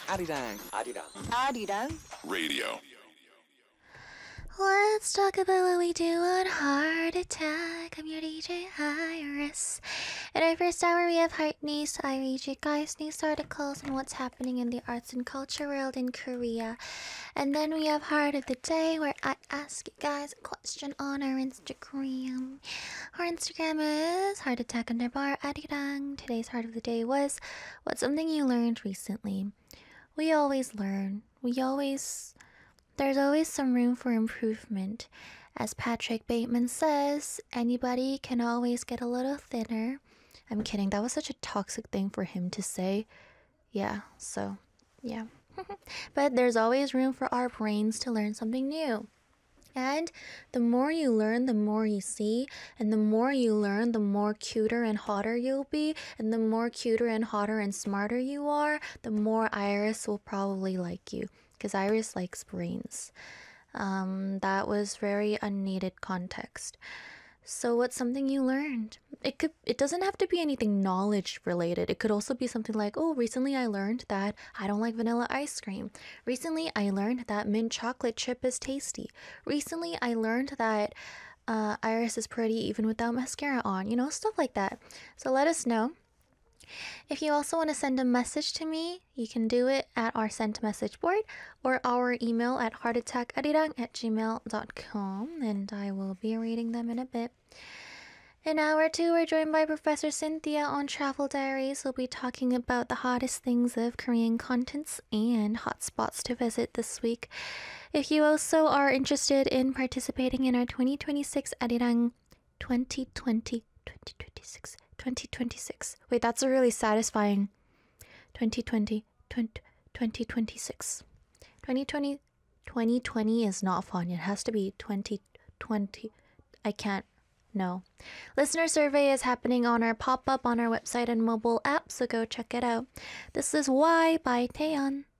아리랑 아리랑 radio. Let's talk about what we do on Heart Attack. I'm your DJ Iris. In our first hour, we have Heart News. I read you guys news articles on what's happening in the arts and culture world in Korea. And then we have Heart of the Day, where I ask you guys a question on our Instagram. Our Instagram is Heart Attack _ Arirang. Today's Heart of the Day was, what's something you learned recently? We always learn. There's always some room for improvement. As Patrick Bateman says, anybody can always get a little thinner. I'm kidding, that was such a toxic thing for him to say. Yeah. But there's always room for our brains to learn something new. And the more you learn, the more you see. And the more you learn, the more cuter and hotter you'll be. And the more cuter and hotter and smarter you are, the more Iris will probably like you. Because Iris likes brains. That was very unneeded context. So what's something you learned? It doesn't have to be anything knowledge related. It could also be something like, oh, recently I learned that I don't like vanilla ice cream. Recently I learned that mint chocolate chip is tasty. Recently I learned that Iris is pretty even without mascara on. You know, stuff like that. So let us know. If you also want to send a message to me, you can do it at our sent message board or our email at heartattackarirang@gmail.com, and I will be reading them in a bit. In hour 2, we're joined by Professor Cynthia on Travel Diaries. We'll be talking about the hottest things of Korean contents and hotspots to visit this week. If you also are interested in participating in our 2026 Arirang 2026. Wait, that's a really satisfying 2026. 2020 is not fun. It has to be 2020. I can't. No. Listener survey is happening on our pop-up on our website and mobile app, so go check it out. This is Why by Taeyeon.